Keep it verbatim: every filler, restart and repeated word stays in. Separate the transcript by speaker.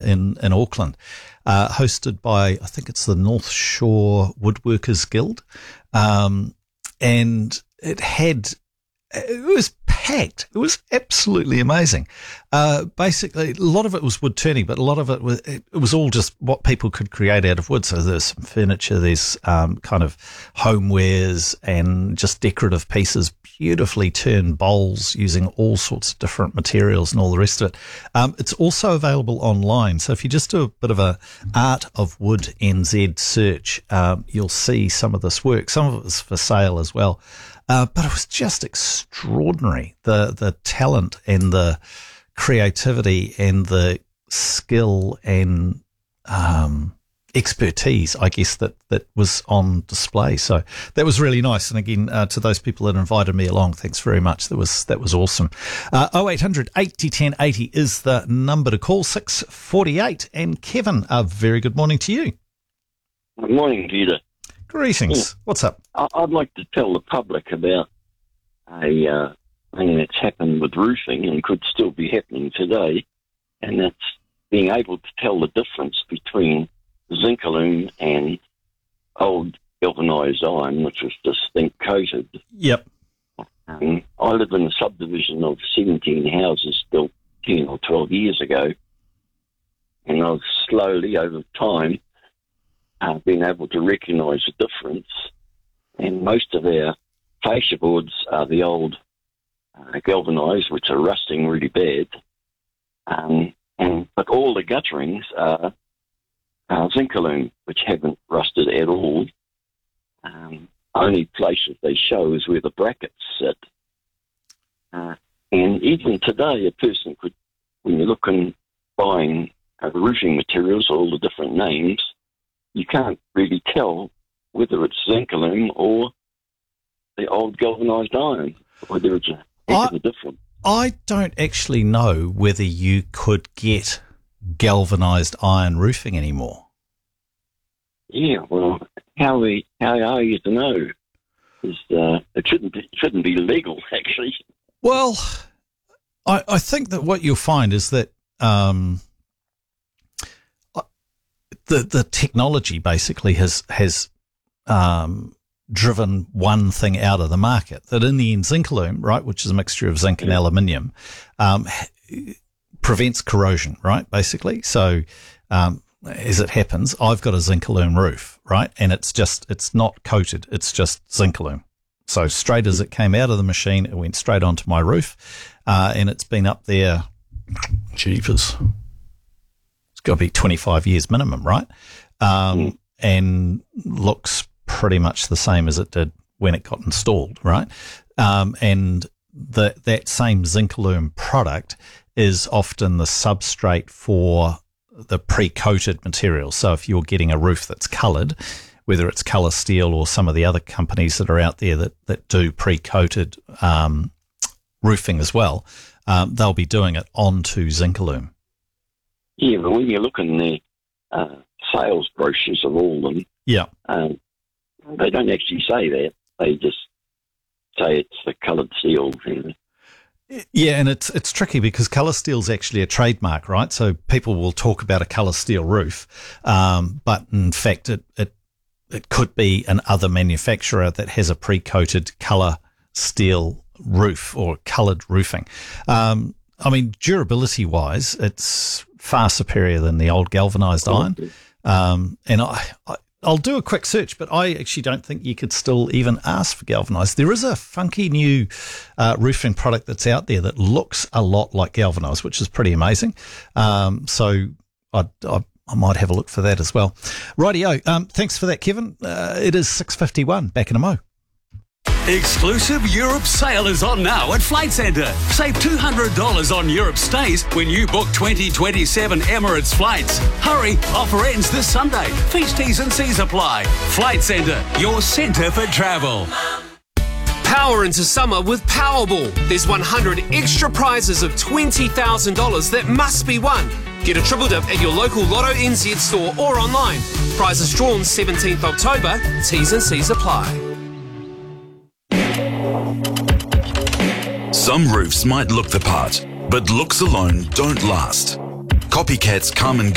Speaker 1: in, in Auckland, uh, hosted by, I think it's the North Shore Woodworkers Guild. Um, and it had, it was packed. It was absolutely amazing. Uh, basically, a lot of it was wood turning, but a lot of it was, it was all just what people could create out of wood. So there's some furniture, there's um, kind of homewares and just decorative pieces, beautifully turned bowls using all sorts of different materials and all the rest of it. Um, it's also available online. So if you just do a bit of a Art of Wood N Z search, um, you'll see some of this work. Some of it was for sale as well. Uh, but it was just extraordinary, the the talent and the creativity and the skill and um, expertise, I guess, that, that was on display. So that was really nice. And again, uh, to those people that invited me along, thanks very much. That was that was awesome. Uh, oh eight hundred eighty ten eighty is the number to call, six forty-eight. And Kevin, a very good morning to you.
Speaker 2: Good morning, Peter.
Speaker 1: Greetings. Yeah. What's up?
Speaker 2: I'd like to tell the public about a uh, thing that's happened with roofing and could still be happening today, and that's being able to tell the difference between Zincalume and old galvanised iron, which was just zinc coated.
Speaker 1: Yep.
Speaker 2: Um, I live in a subdivision of seventeen houses built ten or twelve years ago, and I've slowly, over time, Uh, being able to recognise the difference, and most of our fascia boards are the old uh, galvanised, which are rusting really bad, um, and but all the gutterings are uh, Zincalume, which haven't rusted at all. Um, only places they show is where the brackets sit, uh, and even today, a person could, when you're looking buying uh, roofing materials, all the different names, you can't really tell whether it's Zincalume or the old galvanised iron, whether it's a heck of a difference.
Speaker 1: I don't actually know whether you could get galvanised iron roofing anymore.
Speaker 2: Yeah, well, how we how are you to know? Is uh, it shouldn't be, it shouldn't be legal, actually.
Speaker 1: Well, I, I think that what you'll find is that um, the the technology basically has has um, driven one thing out of the market. That in the end, Zincalume, right, which is a mixture of zinc and aluminium, um, prevents corrosion, right, basically. So um, as it happens, I've got a Zincalume roof, right, and it's just it's not coated, it's just Zincalume. So straight as it came out of the machine, it went straight onto my roof, uh, and it's been up there, jeepers, it's got to be twenty-five years minimum, right? Um, mm. And looks pretty much the same as it did when it got installed, right? Um, and the, that same Zincalume product is often the substrate for the pre-coated material. So if you're getting a roof that's coloured, whether it's Colour Steel or some of the other companies that are out there that, that do pre-coated um, roofing as well, um, they'll be doing it onto Zincalume.
Speaker 2: Yeah, but when you look in the uh, sales brochures of all of them,
Speaker 1: yeah,
Speaker 2: um, they don't actually say that. They just say it's the coloured steel. You know.
Speaker 1: Yeah, and it's it's tricky because Colour Steel's actually a trademark, right? So people will talk about a Colour Steel roof, um, but in fact it, it it could be an other manufacturer that has a pre-coated Colour Steel roof or coloured roofing. Um, I mean, durability-wise, it's far superior than the old galvanised iron. Um, and I, I, I'll do a quick search, but I actually don't think you could still even ask for galvanised. There is a funky new uh, roofing product that's out there that looks a lot like galvanised, which is pretty amazing. Um, so I, I, I might have a look for that as well. Rightio. Um, thanks for that, Kevin. Uh, it is six fifty-one. Back in a mo.
Speaker 3: Exclusive Europe sale is on now at Flight Centre. Save two hundred dollars on Europe stays when you book twenty twenty-seven Emirates flights. Hurry, offer ends this Sunday. Fees, T's and C's apply. Flight Centre, your centre for travel.
Speaker 4: Power into summer with Powerball. There's one hundred extra prizes of twenty thousand dollars that must be won. Get a triple dip at your local Lotto N Z store or online. Prizes drawn seventeenth October. T's and C's apply.
Speaker 5: Some roofs might look the part, but looks alone don't last. Copycats come and go.